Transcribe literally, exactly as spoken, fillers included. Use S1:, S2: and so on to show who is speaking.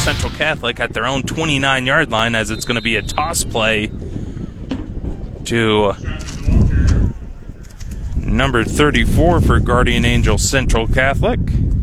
S1: Central Catholic at their own twenty-nine yard line, as it's going to be a toss play to number thirty-four for Guardian Angel Central Catholic.